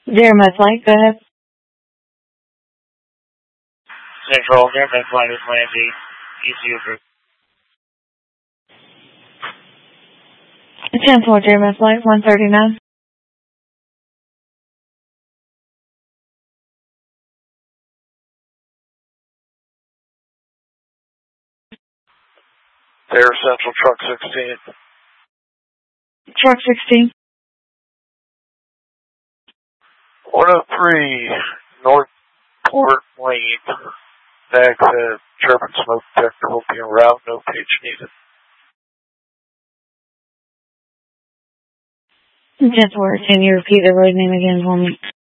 Jeremiah Flight, go ahead. Central, Jeremiah Flight is Lindsay, ECU group. 10-4, Jeremiah Flight, 139. Air Central, Truck 16. Truck 16. 103, Northport Lane. Back to German smoke detector will be en route, no page needed. 10-4, can you repeat the road name again for me?